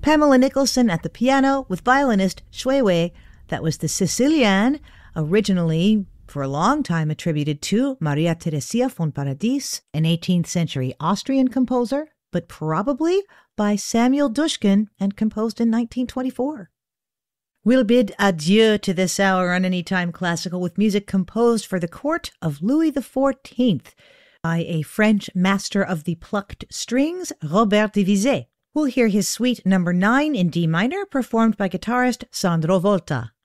Pamela Nicholson at the piano with violinist Xue Wei. That was the Sicilienne, originally for a long time attributed to Maria Theresia von Paradis, an 18th century Austrian composer, but probably by Samuel Dushkin and composed in 1924. We'll bid adieu to this hour on Anytime Classical with music composed for the court of Louis XIV by a French master of the plucked strings, Robert Divisé. We'll hear his Suite No. 9 in D minor, performed by guitarist Sandro Volta.